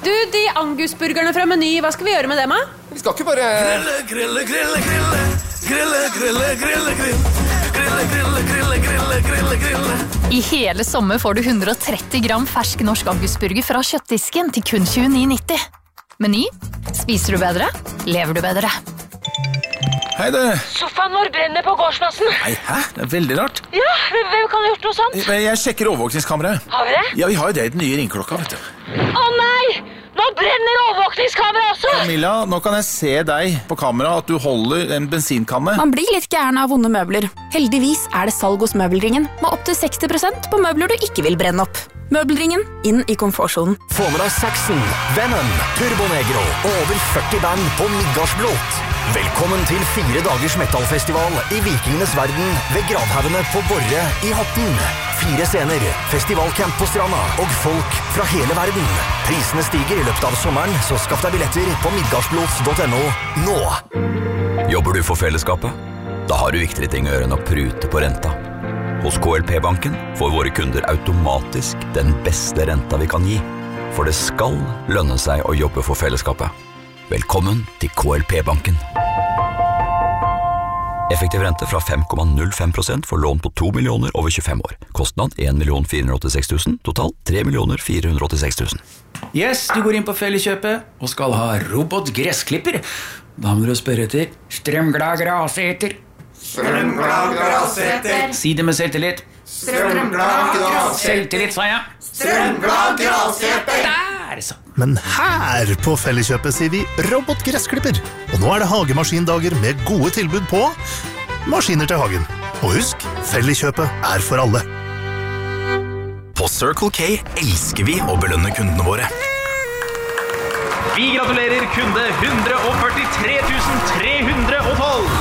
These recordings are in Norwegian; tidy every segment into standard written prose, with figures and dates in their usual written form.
Du, de angusburgerne fra Meny, hva skal vi gjøre med dem, da? Vi skal ikke bare... I hele sommer får du 130 gram fersk norsk angusburger fra kjøttdisken til kun 29,90. Meny. Spiser du bedre? Lever du bedre? Hei det. Sofaen vår brenner på gårdsplassen. Nei, hæ? Det er veldig rart. Ja, hvem kan ha gjort noe sånt? Jeg sjekker overvåkningskameraet. Har vi det? Ja, vi har jo det i den nye ringklokka, vet du. Å nei! Nå brenner overvåkningskamera også! Camilla, nå kan jeg se deg på kamera at du holder en bensinkanne. Man blir litt gæren av vonde møbler. Heldigvis er det salg hos Møbelringen, med opp til 60% på møbler du ikke vil brenne opp. Møbelringen, inn i komfortsonen. Få med deg Saxon, Venom, Turbo Negro og over 40 band på Midgardsblått. Velkommen til 4 dagers metalfestival i Vikingenes verden ved gravhaugene på Borre i Horten. 4 scener, festivalcamp på stranda og folk fra hele verden. Prisene stiger i løpet av sommeren, så skaff deg billetter på midgardsblått.no nå. Jobber du for fellesskapet? Da har du viktigere ting å gjøre enn å prute på renta. Hos KLP-banken får våre kunder automatisk den beste renta vi kan gi. For det skal lønne seg å jobbe for fellesskapet. Velkommen til KLP-banken. Effektiv rente fra 5,05% for lån på 2 millioner over 25 år. Kostnad 1.486 000, total 3.486 000. Yes, du går inn på Felleskjøpet og skal ha robotgressklipper. Da må du spørre etter strømglad graseter. Strømglad graseter. Si det med selvtillit. Strømglad graseter. Selvtillit, sa jeg. Strømglad graseter. Der, så. Men her på Felleskjøpet sier vi robotgressklipper. Og nå er det hagemaskindager med gode tilbud på maskiner til hagen. Og husk, Felleskjøpet er for alle. På Circle K elsker vi å belønne kundene våre. Vi gratulerer kunde 143 312.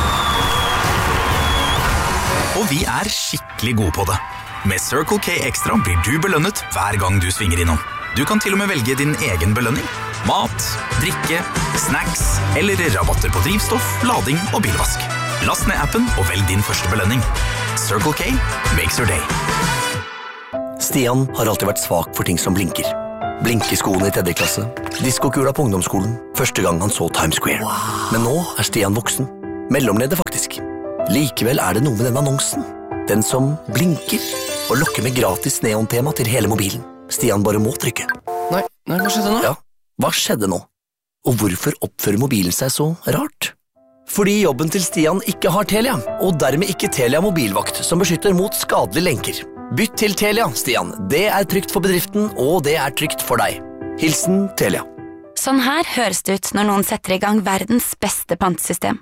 Og vi er skikkelig gode på det. Med Circle K Extra blir du belønnet hver gang du svinger innom. Du kan til og med velge din egen belønning. Mat, drikke, snacks eller rabatter på drivstoff, lading og bilvask. Last ned appen og velg din første belønning. Circle K makes your day. Stian har alltid vært svak for ting som blinker. Blinkeskoene i 3. klasse, diskokula på ungdomsskolen, første gang han så Times Square. Men nå er Stian voksen. Mellomleder faktisk. Likevel er det noe med den annonsen. Den som blinker og lokker med gratis neontema til hele mobilen. Stian bare må trykke. Nei, hva skjedde nå? Ja, hva skjedde nå? Og hvorfor oppfører mobilen seg så rart? Fordi jobben til Stian ikke har Telia, og dermed ikke Telia mobilvakt, som beskytter mot skadelige lenker. Bytt til Telia, Stian. Det er trygt for bedriften, og det er trygt for deg. Hilsen Telia. Sånn her høres det ut når noen setter i gang verdens beste pantesystem.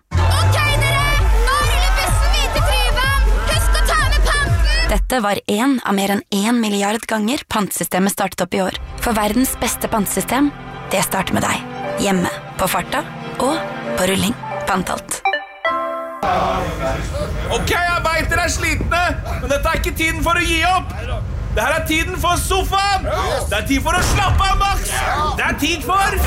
Dette var en av mer enn 1 milliard ganger pantesystemet startet opp i år. For verdens beste pantesystem, det starter med deg. Hjemme, på farta og på rulling. Pantalt. Ok, arbeidere er slitne, men dette er ikke tiden for å gi opp. Dette er tiden for sofaen. Det er tid for å slappe av, Max. Det er tid for...